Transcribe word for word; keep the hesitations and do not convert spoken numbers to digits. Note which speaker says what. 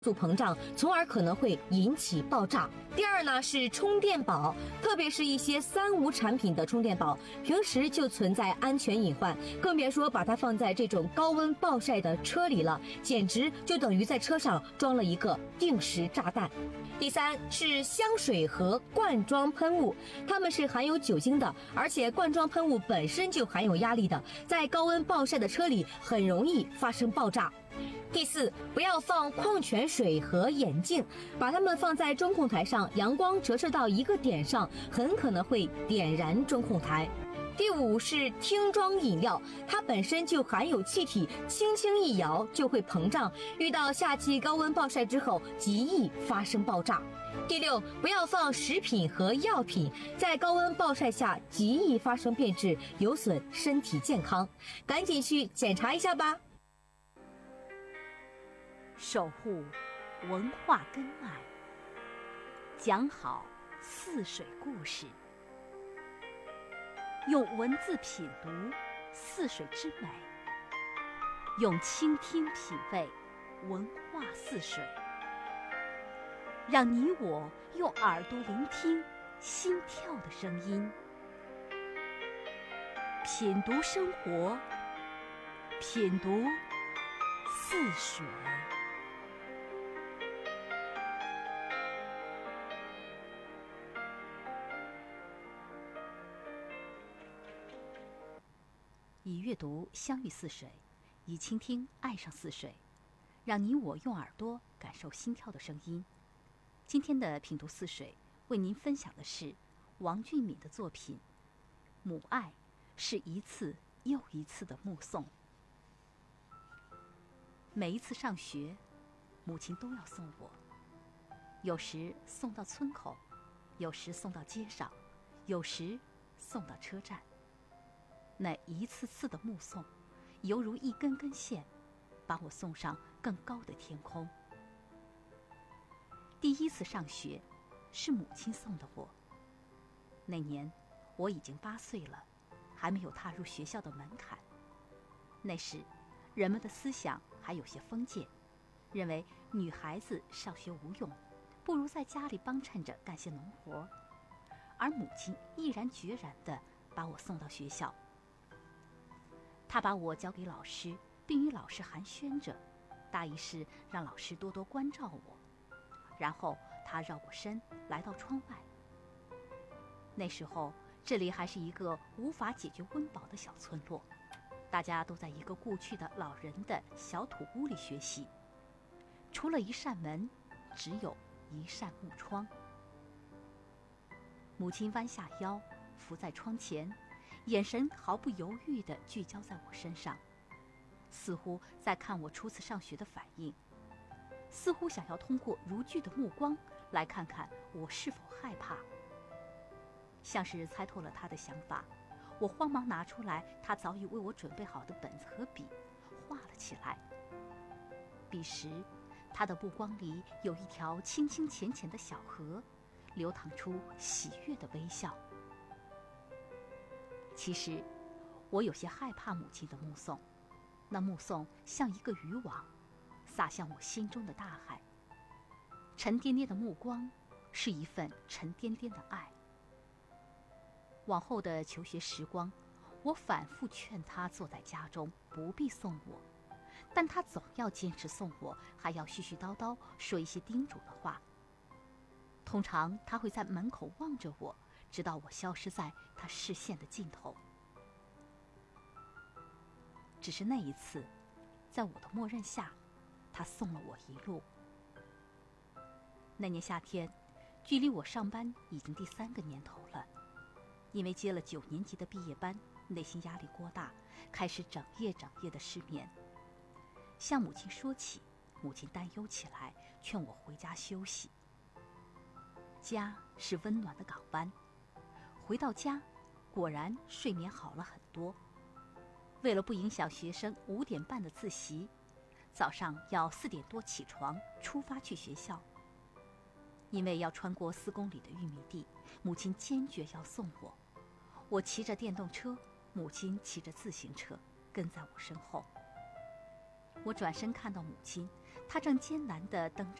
Speaker 1: 速膨胀，从而可能会引起爆炸。第二呢是充电宝，特别是一些三无产品的充电宝，平时就存在安全隐患，更别说把它放在这种高温暴晒的车里了，简直就等于在车上装了一个定时炸弹。第三是香水和罐装喷雾，它们是含有酒精的，而且罐装喷雾本身就含有压力的，在高温暴晒的车里很容易发生爆炸。第四，不要放矿泉水和眼镜，把它们放在中控台上，阳光折射到一个点上，很可能会点燃中控台。第五是听装饮料，它本身就含有气体，轻轻一摇就会膨胀，遇到夏季高温暴晒之后，极易发生爆炸。第六，不要放食品和药品，在高温暴晒下极易发生变质，有损身体健康，赶紧去检查一下吧。
Speaker 2: 守护文化根脉，讲好似水故事，用文字品读似水之美，用倾听品味文化似水，让你我用耳朵聆听心跳的声音，品读生活，品读似水。以阅读相遇似水，以倾听爱上似水，让你我用耳朵感受心跳的声音。今天的品读似水为您分享的是王俊敏的作品《母爱是一次又一次的目送》。每一次上学，母亲都要送我，有时送到村口，有时送到街上，有时送到车站。那一次次的目送，犹如一根根线，把我送上更高的天空。第一次上学，是母亲送的我。那年我已经八岁了，还没有踏入学校的门槛。那时，人们的思想还有些封建，认为女孩子上学无用，不如在家里帮衬着干些农活。而母亲毅然决然地把我送到学校。他把我交给老师，并与老师寒暄着，大意是让老师多多关照我。然后他绕过身，来到窗外。那时候，这里还是一个无法解决温饱的小村落，大家都在一个故去的老人的小土屋里学习。除了一扇门，只有一扇木窗。母亲弯下腰，伏在窗前，眼神毫不犹豫地聚焦在我身上，似乎在看我初次上学的反应，似乎想要通过如炬的目光来看看我是否害怕。像是猜透了他的想法，我慌忙拿出来他早已为我准备好的本子和笔，画了起来。彼时，他的目光里有一条清清浅浅的小河，流淌出喜悦的微笑。其实，我有些害怕母亲的目送，那目送像一个渔网，撒向我心中的大海。沉甸甸的目光，是一份沉甸甸的爱。往后的求学时光，我反复劝他坐在家中，不必送我，但他总要坚持送我，还要絮絮叨叨说一些叮嘱的话。通常他会在门口望着我，直到我消失在他视线的尽头。只是那一次，在我的默认下，他送了我一路。那年夏天，距离我上班已经第三个年头了。因为接了九年级的毕业班，内心压力过大，开始整夜整夜的失眠。向母亲说起，母亲担忧起来，劝我回家休息。家是温暖的港湾，回到家，果然睡眠好了很多。为了不影响学生五点半的自习，早上要四点多起床，出发去学校。因为要穿过四公里的玉米地，母亲坚决要送我。我骑着电动车，母亲骑着自行车，跟在我身后。我转身看到母亲他正艰难地蹬着